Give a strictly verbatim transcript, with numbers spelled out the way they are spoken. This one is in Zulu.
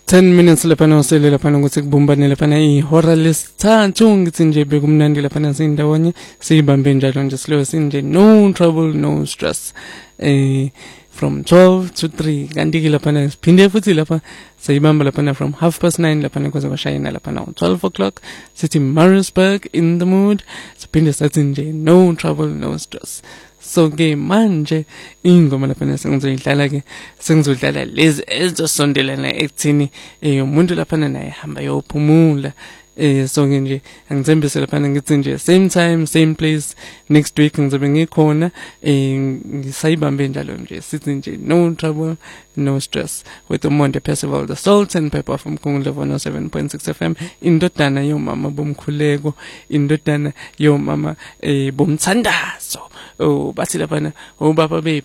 ten minutes laphana usele laphana ukuthi kubumbane laphana ihora lesithathu ngithi nje bekumnandi laphana sindawonye siyibambe njalo nje slow sinje no trouble no stress eh from twelve to three kanti ke laphana siphinde futhi lapha sayibamba laphana from half past nine laphana kwaze kwashayina laphana twelve o'clock sithi Maritzburg in the mood siphinde sathi nje no trouble no stress. So ke manje ingoma laphana sengizoyidlala ke sengizodlala lezi ezosondelana ekuthini eh umuntu laphana naye hamba yophumula eh so nje angithembise laphana ngithi nje same time same place next week ngizobe ngikhona eh ngisayibambe njalo nje sithi nje no trouble no stress with the Monday Festival the Salt and Pepper from Kungula one oh seven point six F M indodana yomama bomkhuleko indodana yomama eh bomthandazo oh bathi laphana ubaba be